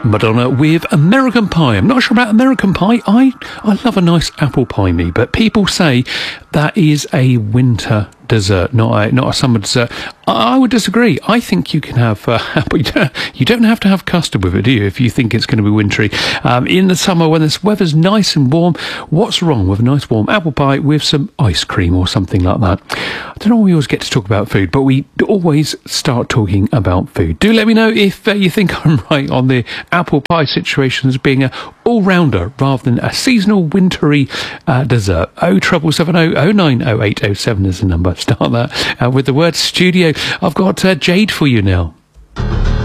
Madonna with American Pie. I'm not sure about American Pie. I love a nice apple pie, me, but people say that is a winter dessert, not a summer dessert. I would disagree. I think you can have apple. You don't have to have custard with it, do you, if you think it's going to be wintry. In the summer, when the weather's nice and warm, what's wrong with a nice warm apple pie with some ice cream or something like that? I don't know, we always get to talk about food, but we always start talking about food. Do let me know if you think I'm right on the apple pie situation as being an all-rounder rather than a seasonal wintry dessert. 07770 090807 is the number. Start that with the word studio. I've got Jade for you now.